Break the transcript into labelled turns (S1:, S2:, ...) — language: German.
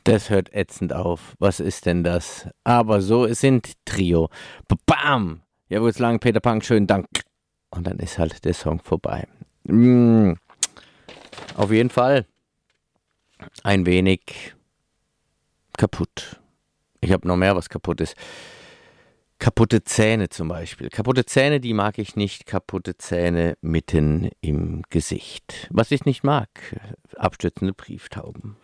S1: Das hört ätzend auf. Was ist denn das? Aber so sind Trio. Bam! Ja, wo es lang, Peter Punk, schönen Dank. Und dann ist halt der Song vorbei. Mm, auf jeden Fall ein wenig kaputt. Ich habe noch mehr, was kaputt ist. Kaputte Zähne zum Beispiel. Kaputte Zähne, die mag ich nicht. Kaputte Zähne mitten im Gesicht. Was ich nicht mag, abstürzende Brieftauben.